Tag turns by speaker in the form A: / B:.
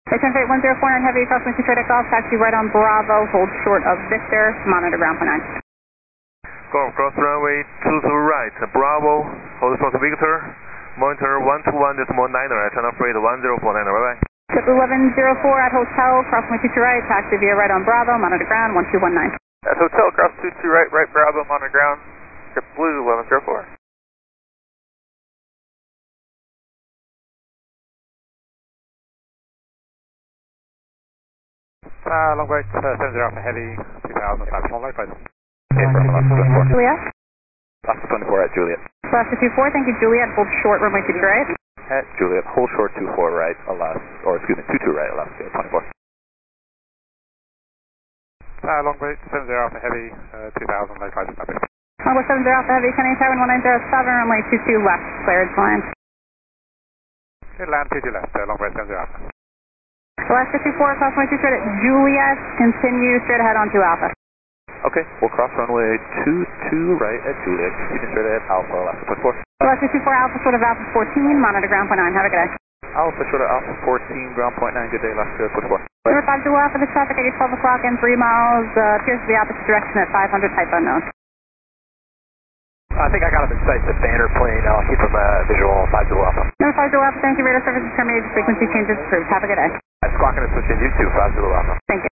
A: 10-8 1049 heavy, crossing 2 Golf, taxi right on Bravo, hold short of Victor, monitor ground point 9.
B: Golf, cross runway 22 right, Bravo, hold short of Victor, monitor 121.9er, turn off rate 1049er, bye-bye.
A: Trip 1104 at hotel, crossing 22 right, taxi via right on Bravo, monitor ground 1219.
B: At hotel, cross 22 right, right Bravo, monitor ground, trip blue 1104.
C: Long right, 70 Alpha Heavy, 2005, small right, please.
B: Okay, from left 24.
A: Juliet?
C: Left 24 at Juliet.
A: Left 24, thank you Juliet, hold short, runway 22 right.
C: At Juliet, hold short 24 right, Alas, or excuse me, 22 right, Alas, 24. Long right, 70 Alpha Heavy, 2000, light flight, copy.
A: Longboard 70 Alpha Heavy, Canadian Taiwan 1907, runway 22 left, cleared land.
C: Okay, land 22 left, long right, 70 Alpha.
A: Last 54, cross runway 2 straight at Juliet, continue straight ahead on 2 Alpha.
C: Okay, we'll cross runway 22 right at Juliet, continue straight ahead, Alpha, Alaska 24.
A: Last 54, Alpha short of Alpha 14, monitor ground point 9, have a good day.
C: Alpha short of Alpha 14, ground point 9, good day, Alaska 24.
A: Number 5 to Alpha, this traffic at your 12 o'clock and 3 miles, appears to be opposite direction at 500, type unknown.
D: I think I got him in sight, the Banner plane. I'll keep him visual 5 to Alpha.
A: Number 5 to Alpha, thank you, radar service is terminated, frequency changes approved, have a good day.
D: Squawk going to switch in, you 2, 5 to Alpha.
A: Thank you.